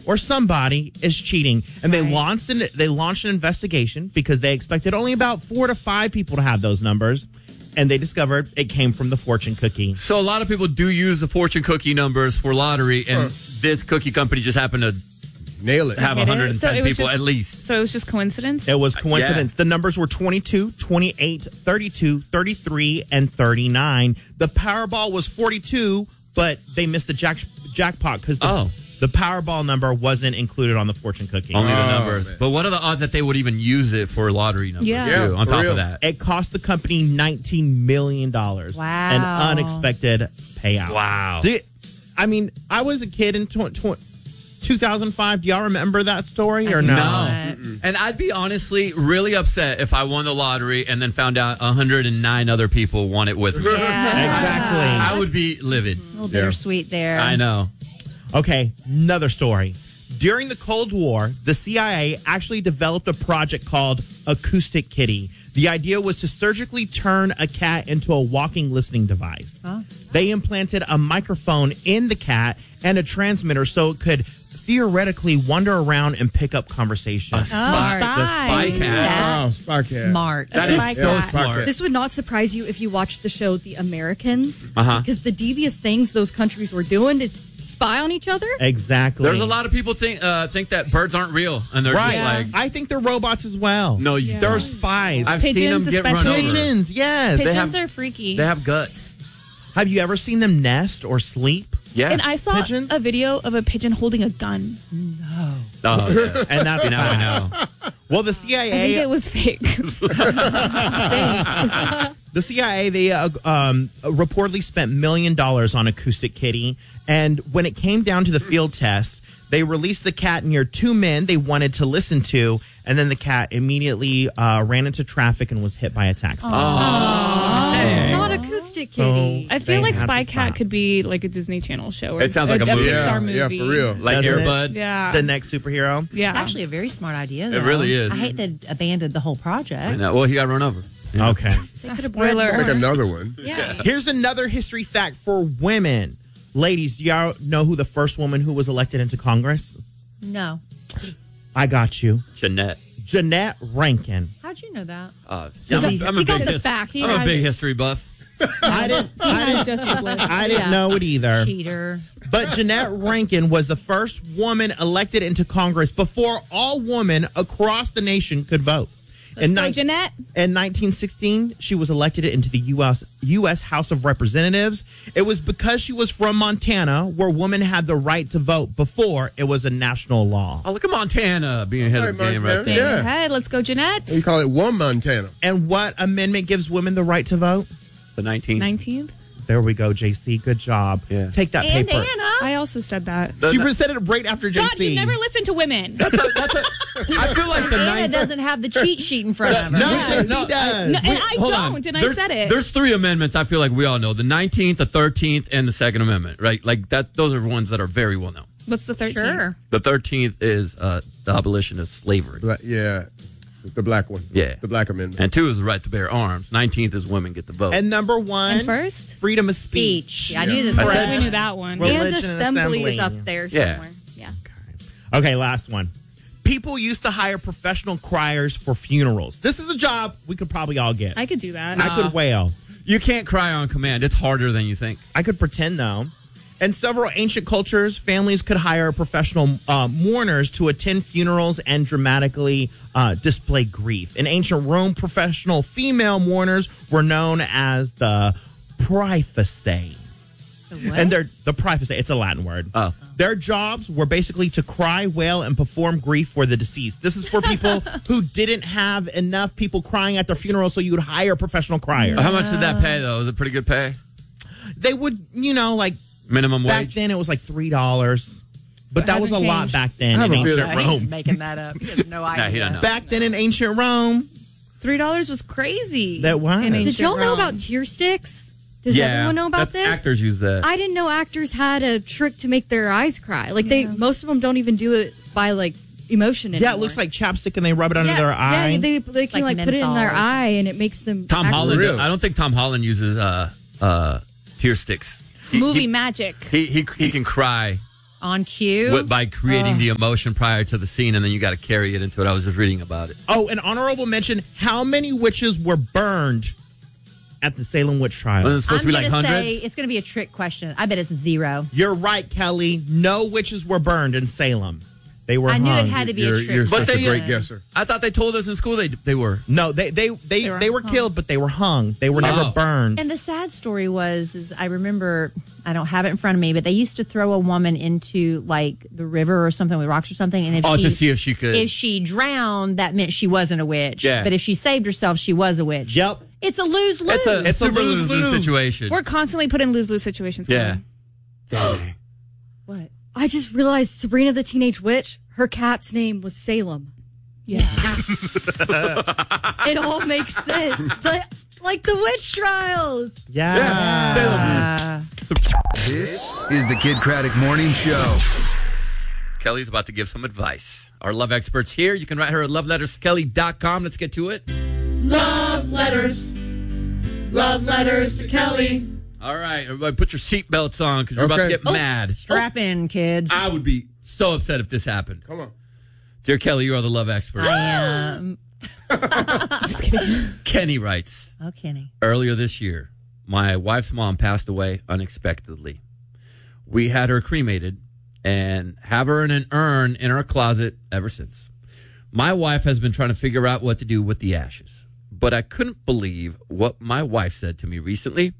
or somebody is cheating. And they launched an investigation because they expected only about 4 to 5 people to have those numbers. And they discovered it came from the fortune cookie. So a lot of people do use the fortune cookie numbers for lottery, and this cookie company just happened to nail it. Have 110 people just, at least. So it was just coincidence? It was coincidence. Yeah. The numbers were 22, 28, 32, 33, and 39. The Powerball was 42, but they missed the jackpot because the Powerball number wasn't included on the fortune cookie. Only the numbers. Man. But what are the odds that they would even use it for lottery numbers? Yeah. Too, on top real. of that. It cost the company $19 million. Wow. An unexpected payout. Wow. I mean, I was a kid in 2005. Do y'all remember that story or no? No. And I'd be honestly really upset if I won the lottery and then found out 109 other people won it with me. Yeah. Exactly. I would be livid. A little bittersweet there. I know. Okay, another story. During the Cold War, the CIA actually developed a project called Acoustic Kitty. The idea was to surgically turn a cat into a walking listening device. Huh? They implanted a microphone in the cat and a transmitter so it could theoretically wander around and pick up conversation. The spy cat. That's Spy cat. smart. That is Spy so cat. smart. This would not surprise you if you watched the show The Americans. Uh-huh. Because the devious things those countries were doing to spy on each other. Exactly. There's a lot of people think that birds aren't real, and they're Right. just like, I think they're robots as well. no, you They're don't. spies. I've seen them Pigeons get run over. Pigeons, yes. Pigeons are freaky. They have guts. Have you ever seen them nest or sleep? Yeah. And I saw Pigeons? a video of a pigeon holding a gun. Oh, yeah. And that's You never facts. know. Well, the I think CIA, it was fake. they reportedly spent $1 million on Acoustic Kitty. And when it came down to the field test, they released the cat near 2 men they wanted to listen to, and then the cat immediately ran into traffic and was hit by a taxi. Not Acoustic Kitty. I feel They like had Spy to cat stop. could be like a Disney Channel show. Or It sounds like a movie. Pixar movie. Yeah, for real. Like Doesn't it? Airbud. Yeah. The next superhero. Yeah. It's actually a very smart idea, though. It really is. I hate that abandoned the whole project. I know. Well, he got run over. Yeah. Okay. They could have bred Spoiler. more. Make another one. Yeah. Here's another history fact for women. Ladies, do y'all know who the first woman who was elected into Congress? No. I got you. Jeanette. Jeanette Rankin. How'd you know that? I'm a got big the his- facts. I'm a big history buff. I didn't know it either. Cheater. But Jeanette Rankin was the first woman elected into Congress before all women across the nation could vote. Let's go, Jeanette. In 1916, she was elected into the U.S. House of Representatives. It was because she was from Montana, where women had the right to vote before it was a national law. Oh, look at Montana being ahead of the game right there. Yeah. Hey, let's go, Jeanette. You call it one Montana. And what amendment gives women the right to vote? The 19. 19th. There we go, JC. Good job. Yeah. Take that And paper. Anna. I also said that. She said it right after JC. God, you never listen to women. I feel like the Anna 9th. doesn't have the cheat sheet in front of her. No, Yeah. JC does. No, and I Hold don't, on. and I said it. There's 3 amendments I feel like we all know. The 19th, the 13th, and the Second Amendment, right? Like those are ones that are very well known. What's the 13th? Sure. The 13th is the abolition of slavery. Yeah. The black one. Yeah. The black amendment. And 2 is the right to bear arms. 19th is women get the vote. And number 1, And first? freedom of speech. Speech. Yeah, I knew the I I said- we knew that one. Religion And and assembly is assembly. up there Yeah. somewhere. Yeah. Okay, last one. People used to hire professional criers for funerals. This is a job we could probably all get. I could do that. I could wail. You can't cry on command. It's harder than you think. I could pretend, though. In several ancient cultures, families could hire professional mourners to attend funerals and dramatically display grief. In ancient Rome, professional female mourners were known as the praeface. And the praeface, it's a Latin word. Oh. Their jobs were basically to cry, wail, and perform grief for the deceased. This is for people who didn't have enough people crying at their funeral, so you would hire professional criers. How much did that pay, though? Was it pretty good pay? They would, like, Minimum back wage? then it was like $3. But that was a hasn't lot changed. back then I have in a feeling- ancient He's Rome. making that up. He has no idea. he don't know. Back then in ancient Rome, $3 was crazy. That was. in Did ancient Did y'all know Rome. about tear sticks? Does everyone know about this? Actors use that. I didn't know actors had a trick to make their eyes cry. Like most of them don't even do it by like emotion anymore. yeah, it looks like chapstick and they rub it under their eye. Yeah, they can Like like put it in their menthol or eye and it makes them. Tom actually- Holland. Really? I don't think Tom Holland uses tear sticks. Movie magic. He can cry On cue. by creating the emotion prior to the scene, and then you got to carry it into it. I was just reading about it. Oh, an honorable mention. How many witches were burned at the Salem witch trial? Well, it's supposed I'm to be like going to say hundreds. it's going to be a trick question. I bet it's 0. You're right, Kelly. No witches were burned in Salem. They were I knew hung. it had to be a trick You're But such a they- great guesser. I thought they told us in school they were. No, they were killed, but they were hung. They were never Oh. burned. And the sad story is I remember, I don't have it in front of me, but they used to throw a woman into like the river or something with rocks or something. And if To see if she could. if she drowned, that meant she wasn't a witch. Yeah. But if she saved herself, she was a witch. Yep. It's a lose-lose. It's a super lose-lose lose-lose. situation. We're constantly put in lose-lose situations. Yeah. Colin. What? I just realized Sabrina the Teenage Witch, her cat's name was Salem. Yeah. It all makes sense. Like the witch trials. Yeah. This is the Kid Craddock Morning Show. Kelly's about to give some advice. Our love expert's here. You can write her at loveletterskelly.com. Let's get to it. Love letters. Love letters to Kelly. All right, everybody put your seatbelts on because you're about to Okay. get mad. Strap in, kids. I would be so upset if this happened. Come on. Dear Kelly, you are the love expert. I am. Just kidding. Kenny writes, Oh, Kenny. earlier this year, my wife's mom passed away unexpectedly. We had her cremated and have her in an urn in our closet ever since. My wife has been trying to figure out what to do with the ashes, but I couldn't believe what my wife said to me recently.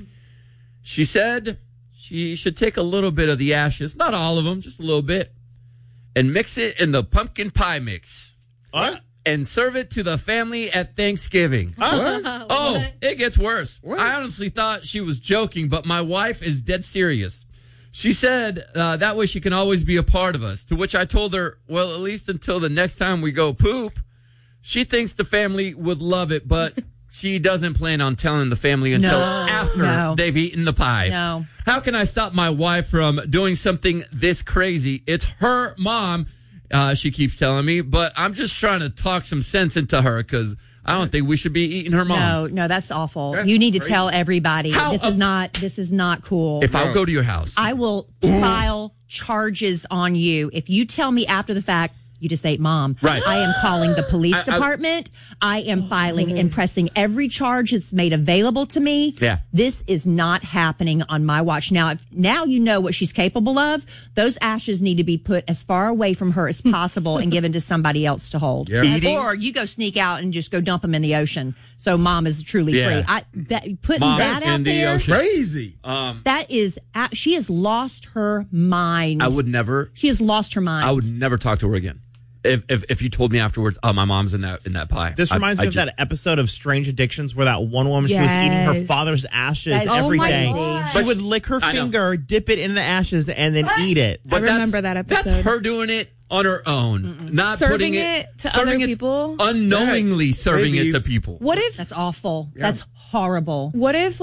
She said she should take a little bit of the ashes, not all of them, just a little bit, and mix it in the pumpkin pie mix. What? And serve it to the family at Thanksgiving. Oh, it gets worse. What? I honestly thought she was joking, but my wife is dead serious. She said that way she can always be a part of us, to which I told her, well, at least until the next time we go poop. She thinks the family would love it, but she doesn't plan on telling the family until after they've eaten the pie. No. How can I stop my wife from doing something this crazy? It's her mom, she keeps telling me, but I'm just trying to talk some sense into her because I don't think we should be eating her mom. No, that's awful. That's you need to crazy. tell everybody. How This is not cool. If I'll go to your house. I will file charges on you if you tell me after the fact you just ate mom. Right. I am calling the police department. I am filing and pressing every charge that's made available to me. Yeah. This is not happening on my watch. Now you know what she's capable of. Those ashes need to be put as far away from her as possible and given to somebody else to hold. Yeah. Eating? Or you go sneak out and just go dump them in the ocean. So mom is truly Yeah. free. Putting Mom that is out in the there. ocean. Crazy. That is, she has lost her mind. I would never. She has lost her mind. I would never talk to her again. If you told me afterwards, oh, my mom's in that pie. This reminds me of that episode of Strange Addictions where that one woman, she was eating her Yes. father's ashes That's every my day. gosh. She would lick her I know. finger, dip it in the ashes, and then eat it. But I remember that episode. That's her doing it on her own, not Serving putting it to serving other it- people? unknowingly serving Maybe. it to people. What if That's awful. That's horrible. What if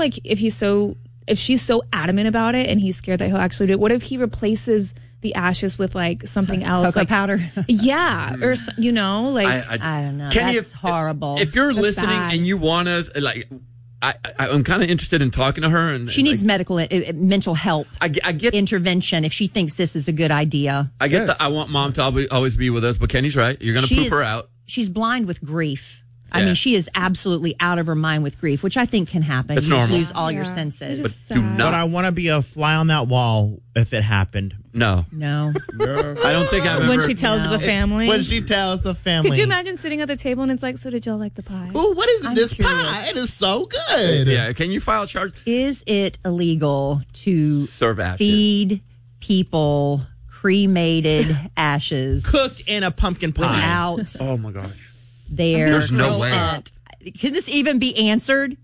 if she's so adamant about it and he's scared that he'll actually do it? What if he replaces the ashes with like something else, Cocoa like powder. yeah, or like I don't know. Kenny, That's horrible. If you're That's listening bad. and you want us, like, I'm kind of interested in talking to her, and she needs like, mental help I get intervention if she thinks this is a good idea. I get Yes. that. I want mom to always be with us, but Kenny's right. You're gonna She poop is- her out. She's blind with grief. I Yeah. mean, she is absolutely out of her mind with grief, which I think can happen. It's you normal. lose all your Yeah. senses. It's just But do sad. not- But I want to be a fly on that wall if it happened. No, No. I don't think I've when ever. she tells the family. When she tells the family. Could you imagine sitting at the table and it's like, so did y'all like the pie? Ooh, what is this curious. pie? It is so good. Yeah, can you file charge? Is it illegal to Serve ashes. feed people cremated ashes Cooked in a pumpkin pie. without Oh my gosh. their There's no way. consent? Can this even be answered?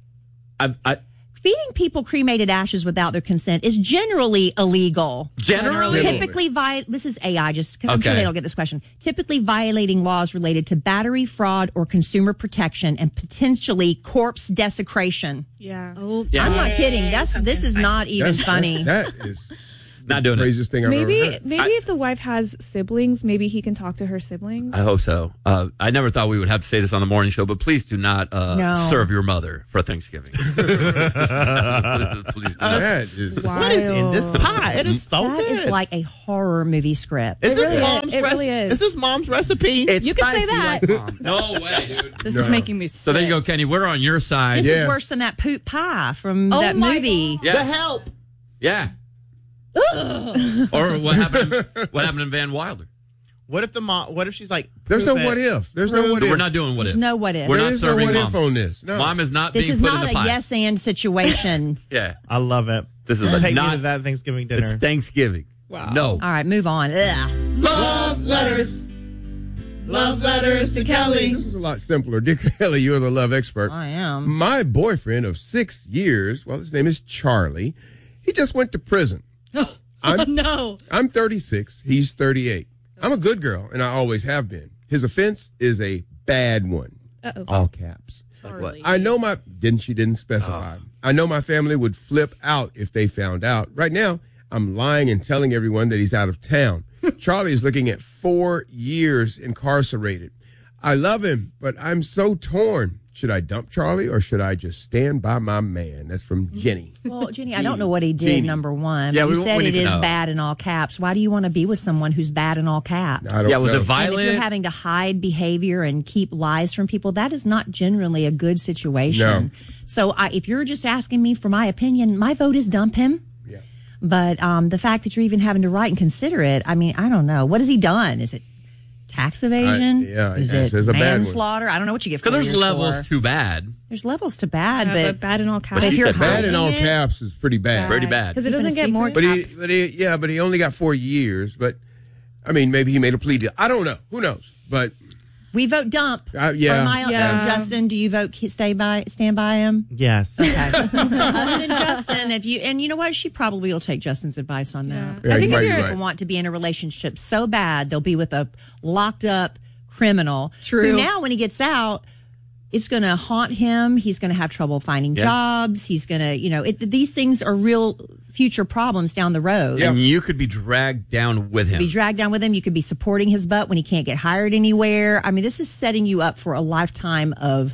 Feeding people cremated ashes without their consent is generally illegal. Generally? Typically, this is AI, just because I'm sure Okay. they don't get this question. Typically violating laws related to battery, fraud, or consumer protection, and potentially corpse desecration. Yeah. Oh, Yeah. I'm not kidding. This is not even funny. That is. Not doing it. Craziest thing I've ever heard. Maybe if the wife has siblings, maybe he can talk to her siblings. I hope so. I never thought we would have to say this on the morning show, but please do not serve your mother for Thanksgiving. please do not. That is What is in this pie? It is so That good. is like a horror movie script. Is this really mom's is. It really is. Is this mom's recipe? It's You can say spicy that. like mom. No way, dude. This is making me sick. So there you go, Kenny. We're on your side. This Yes. is worse than that poop pie from Oh that my movie. God. Yeah. The Help. Yeah. Or what happened in Van Wilder? What if the mom? What if she's like? There's no prove it. what if. There's no what if. We're not doing what if. No what if. We're There not is no serving what mom. if on this. No. Mom is not This being is put not in a the pie. yes and situation. Yeah. I love it. This is Take me not- to that Thanksgiving dinner. It's Thanksgiving. Wow. No. All right, move on. Ugh. Love letters. Love letters to Kelly. This was a lot simpler. Dick Kelly, you're the love expert. I am. My boyfriend of 6 years, well, his name is Charlie. He just went to prison. No. I'm 36. He's 38. I'm a good girl, and I always have been. His offense is a bad one. Uh-oh. All caps. Charlie. I know didn't specify. I know my family would flip out if they found out. Right now, I'm lying and telling everyone that he's out of town. Charlie is looking at 4 years incarcerated. I love him, but I'm so torn. Should I dump Charlie or should I just stand by my man? That's from Jenny. Well, Jenny, I don't know what he did, Jeannie. number one. Yeah, you we said need it to is know. bad in all caps. Why do you want to be with someone who's bad in all caps? I don't Yeah, was know. it And if violent? you're having to hide behavior and keep lies from people, that is not generally a good situation. No. So if you're just asking me for my opinion, my vote is dump him. Yeah. But the fact that you're even having to write and consider it, I mean, I don't know. What has he done? Is it tax evasion? yeah, Is yes, it it's a bad one. manslaughter? I don't know what you get 4 Because years there's levels for. to bad. There's levels to bad, Yeah, but bad in all caps. But if she you're said Bad in hiding all it- caps is pretty bad. Pretty bad. Because it Keeping doesn't a get more secret? But he only got 4 years. But I mean, maybe he made a plea deal. I don't know. Who knows? But We vote dump. yeah. For my, Yeah. Justin, do you vote stand by him? Yes. Okay. Other than Justin, and you know what? She probably will take Justin's advice on that. Yeah, I you think might if be you're right. People want to be in a relationship so bad they'll be with a locked up criminal. True. Who now, when he gets out, it's going to haunt him. He's going to have trouble finding Yeah. jobs. He's going to, these things are real future problems down the road. And you could be dragged down with him. Be dragged down with him. You could be supporting his butt when he can't get hired anywhere. I mean, this is setting you up for a lifetime of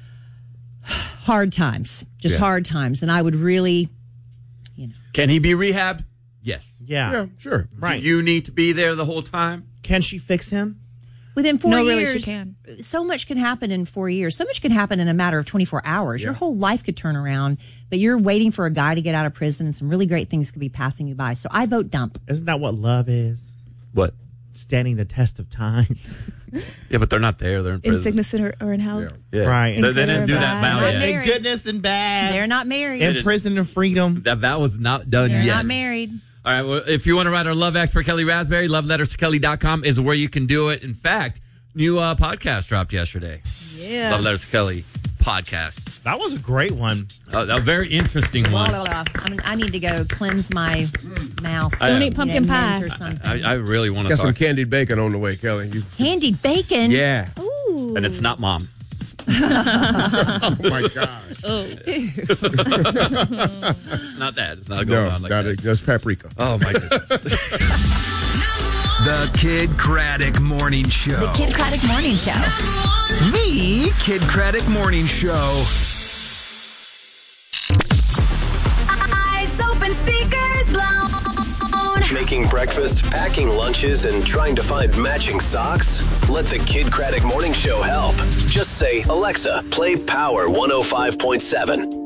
hard times, just hard times. And I would really, Can he be rehabbed? Yes. Yeah. Yeah, sure. Right. Do you need to be there the whole time? Can she fix him? within 4 No, years, really, she can. so much can happen in 4 years. So much can happen in a matter of 24 hours. Your whole life could turn around, but you're waiting for a guy to get out of prison and some really great things could be passing you by. So I vote dump. Isn't that what love is? What? Standing the test of time. Yeah, but they're not there. They're in In prison. sickness or in hell. Yeah. Right. They didn't do that Bad. vow Right. yet. Married. In goodness and bad. They're not married. in prison and freedom. That vow was not done They're yet. not married. All right. Well, if you want to write our love expert Kelly Raspberry, loveletterskelly.com is where you can do it. In fact, new podcast dropped yesterday. Yeah. Love Letters to Kelly podcast. That was a great one. A very interesting Blah, one. blah, blah. I need to go cleanse my mouth. Don't eat pumpkin Mint pie. or something. I really want to Got some talk. candied bacon on the way, Kelly. You, Candied bacon. yeah. Ooh. And it's not mom. Oh my gosh. It's not that. It's not going No, on like not that. it. That's paprika. Oh, my goodness. The Kid Craddock Morning Show. Kid Craddock Morning Show. The Kid Craddock Morning Show. Eyes open, speakers blown. Making breakfast, packing lunches, and trying to find matching socks? Let the Kid Craddock Morning Show help. Just say, Alexa, play Power 105.7.